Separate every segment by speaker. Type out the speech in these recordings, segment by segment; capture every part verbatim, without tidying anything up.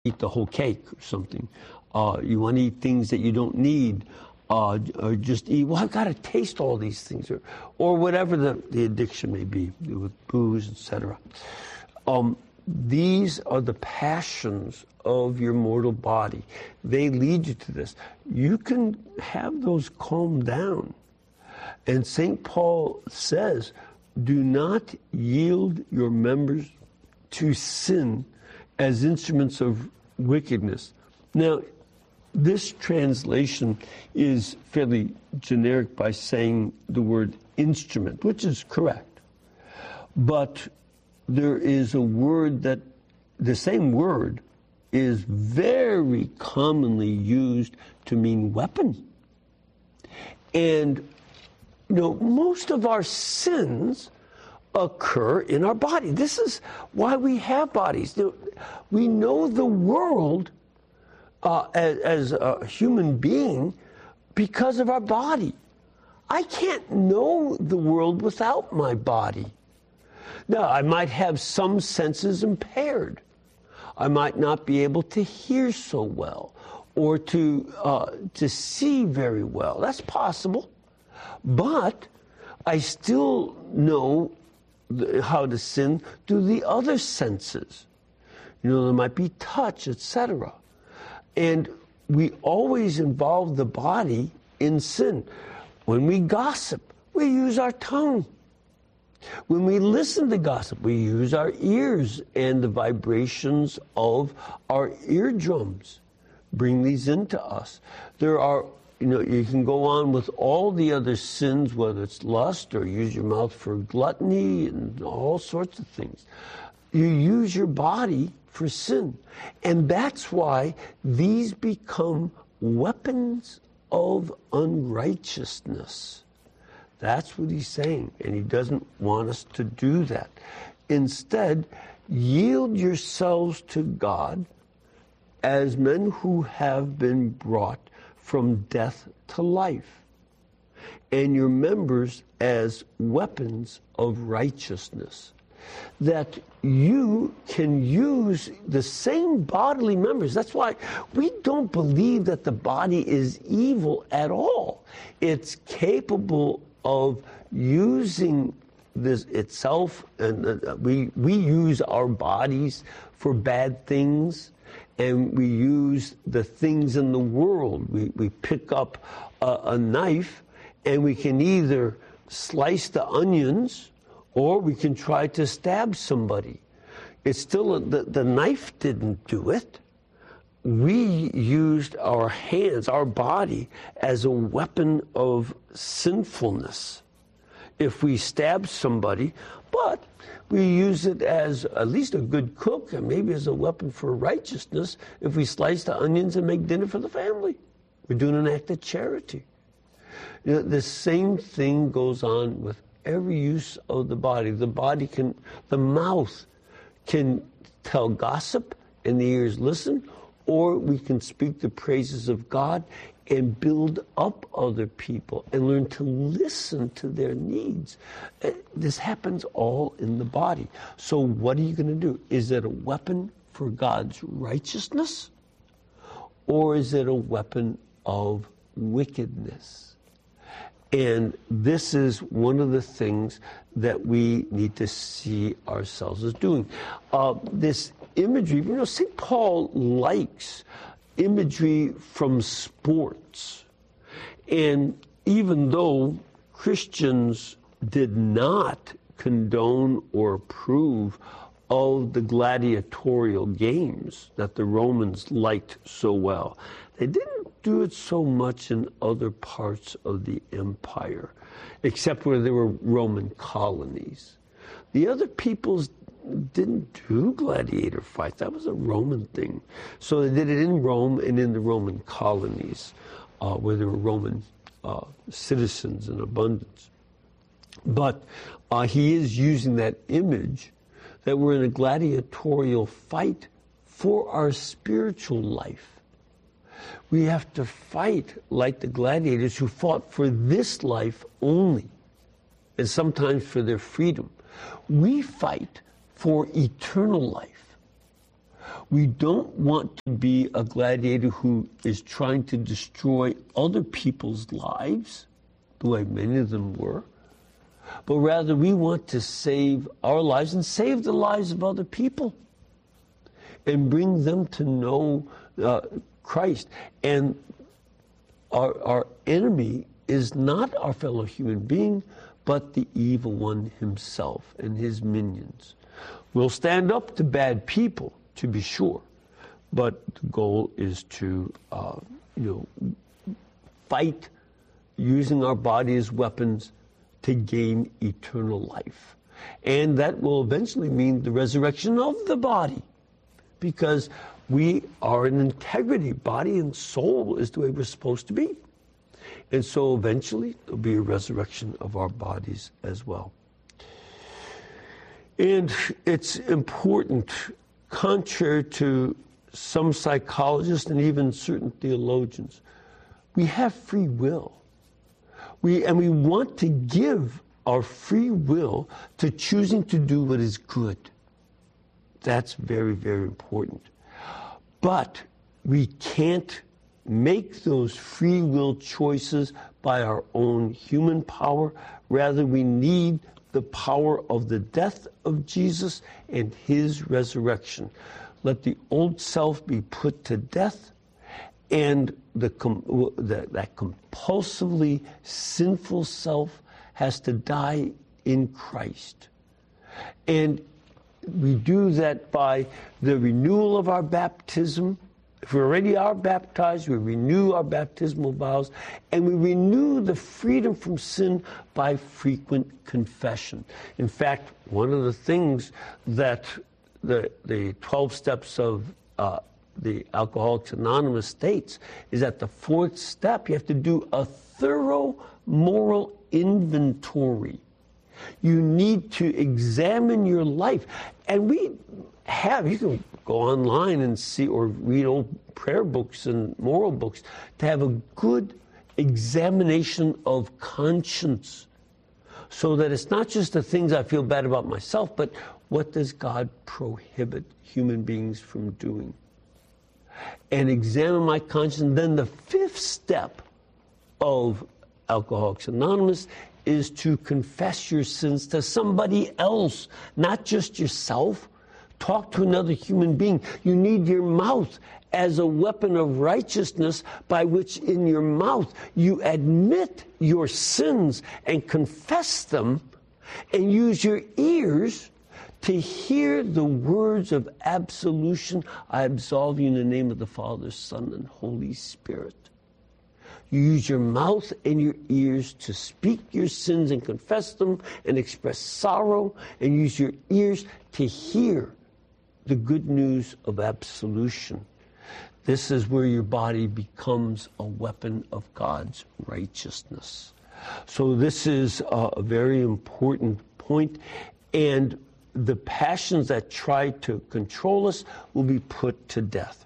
Speaker 1: eat the whole cake or something. Uh, you want to eat things that you don't need, uh, or just eat, well, I've got to taste all these things, or, or whatever the, the addiction may be, with booze, et cetera. Um, these are the passions of your mortal body. They lead you to this. You can have those calm down. And Saint Paul says, do not yield your members to sin as instruments of wickedness. Now, this translation is fairly generic by saying the word instrument, which is correct. But there is a word that, the same word, is very commonly used to mean weapon. And, you know, most of our sins occur in our body. This is why we have bodies. We know the world uh, as, as a human being because of our body. I can't know the world without my body. Now, I might have some senses impaired. I might not be able to hear so well or to uh, to see very well. That's possible. But I still know the, how to sin through the other senses. You know, there might be touch, et cetera. And we always involve the body in sin. When we gossip, we use our tongue. When we listen to gossip, we use our ears and the vibrations of our eardrums. Bring these into us. There are, you know, you can go on with all the other sins, whether it's lust or use your mouth for gluttony and all sorts of things. You use your body for sin. And that's why these become weapons of unrighteousness. That's what he's saying, and he doesn't want us to do that. Instead, yield yourselves to God as men who have been brought from death to life, and your members as weapons of righteousness. That you can use the same bodily members. That's why we don't believe that the body is evil at all. It's capable of using this itself, and uh, we we use our bodies for bad things, and we use the things in the world. We we pick up a, a knife, and we can either slice the onions, or we can try to stab somebody. It's still a, the the knife didn't do it. We used our hands, our body, as a weapon of sinfulness if we stab somebody, but we use it as at least a good cook and maybe as a weapon for righteousness if we slice the onions and make dinner for the family. We're doing an act of charity. You know, the same thing goes on with every use of the body. The body can, the mouth can tell gossip and the ears listen, or we can speak the praises of God and build up other people and learn to listen to their needs. This happens all in the body. So what are you going to do? Is it a weapon for God's righteousness, or is it a weapon of wickedness? And this is one of the things that we need to see ourselves as doing. Uh, this imagery, you know, Saint Paul likes imagery from sports. And even though Christians did not condone or approve of the gladiatorial games that the Romans liked so well, they didn't do it so much in other parts of the empire, except where there were Roman colonies. The other peoples didn't do gladiator fights. That was a Roman thing. So they did it in Rome and in the Roman colonies, uh, where there were Roman uh, citizens in abundance. But uh, he is using that image that we're in a gladiatorial fight for our spiritual life. We have to fight like the gladiators who fought for this life only, and sometimes for their freedom. We fight for eternal life. We don't want to be a gladiator who is trying to destroy other people's lives, the way many of them were, but rather we want to save our lives and save the lives of other people and bring them to know uh, Christ. And our, our enemy is not our fellow human being, but the evil one himself and his minions. We'll stand up to bad people, to be sure, but the goal is to, uh, you know, fight using our body as weapons to gain eternal life. And that will eventually mean the resurrection of the body, because we are in integrity. Body and soul is the way we're supposed to be. And so eventually there'll be a resurrection of our bodies as well. And it's important, contrary to some psychologists and even certain theologians, we have free will. We, and we want to give our free will to choosing to do what is good. That's very, very important. But we can't make those free will choices by our own human power. Rather, we need the power of the death of Jesus and his resurrection. Let the old self be put to death, and the, the, that compulsively sinful self has to die in Christ. And we do that by the renewal of our baptism. If we already are baptized, we renew our baptismal vows, and we renew the freedom from sin by frequent confession. In fact, one of the things that the, the twelve steps of uh, the Alcoholics Anonymous states is that the fourth step, you have to do a thorough moral inventory. You need to examine your life. And we have, you can go online and see or read old prayer books and moral books to have a good examination of conscience, so that it's not just the things I feel bad about myself, but what does God prohibit human beings from doing? And examine my conscience. And then the fifth step of Alcoholics Anonymous is to confess your sins to somebody else, not just yourself. Talk to another human being. You need your mouth as a weapon of righteousness, by which in your mouth you admit your sins and confess them, and use your ears to hear the words of absolution. I absolve you in the name of the Father, Son, and Holy Spirit. You use your mouth and your ears to speak your sins and confess them and express sorrow, and use your ears to hear the good news of absolution. This is where your body becomes a weapon of God's righteousness. So this is a very important point, and the passions that try to control us will be put to death.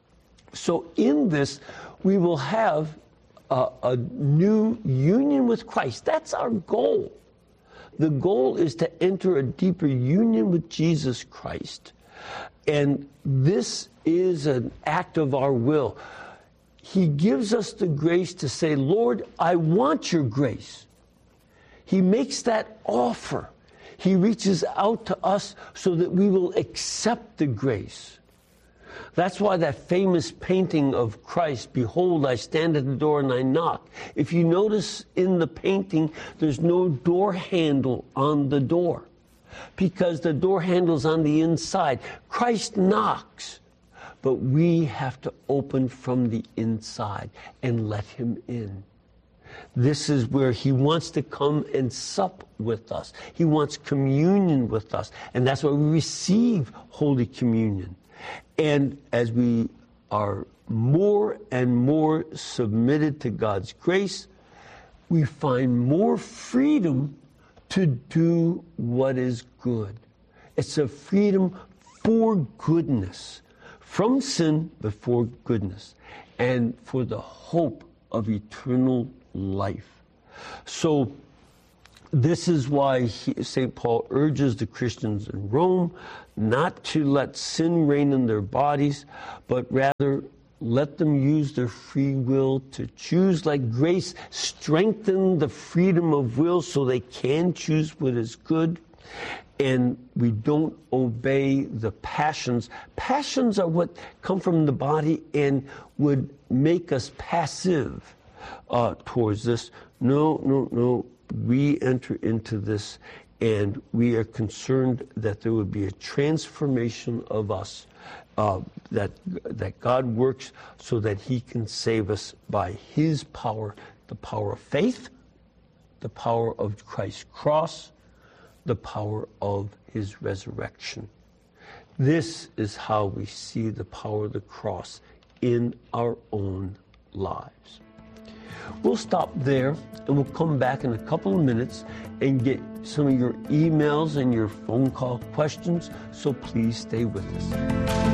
Speaker 1: So in this, we will have a, a new union with Christ. That's our goal. The goal is to enter a deeper union with Jesus Christ. And this is an act of our will. He gives us the grace to say, Lord, I want your grace. He makes that offer. He reaches out to us so that we will accept the grace. That's why that famous painting of Christ, behold, I stand at the door and I knock. If you notice in the painting, there's no door handle on the door, because the door handle's on the inside. Christ knocks, but we have to open from the inside and let him in. This is where he wants to come and sup with us. He wants communion with us. And that's why we receive Holy Communion. And as we are more and more submitted to God's grace, we find more freedom to do what is good. It's a freedom for goodness, from sin, but for goodness, and for the hope of eternal life. So This is why Saint Paul urges the Christians in Rome not to let sin reign in their bodies, but rather let them use their free will to choose. Like grace strengthen the freedom of will so they can choose what is good. And we don't obey the passions. Passions are what come from the body and would make us passive uh, towards this. No, no, no. We enter into this, and we are concerned that there would be a transformation of us, uh, that that God works so that He can save us by His power, the power of faith, the power of Christ's cross, the power of His resurrection. This is how we see the power of the cross in our own lives. We'll stop there, and we'll come back in a couple of minutes and get some of your emails and your phone call questions, so please stay with us.